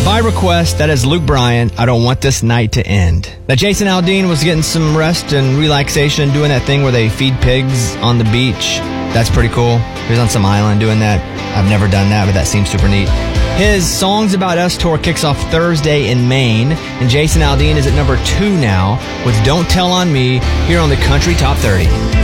By request, that is Luke Bryan, I Don't Want This Night to End. Now, Jason Aldean was getting some rest and relaxation, doing that thing where they feed pigs on the beach. That's pretty cool. He was on some island doing that. I've never done that, but that seems super neat. His Songs About Us tour kicks off Thursday in Maine, and Jason Aldean is at number 2 now with Don't Tell on Me here on the Country Top 30.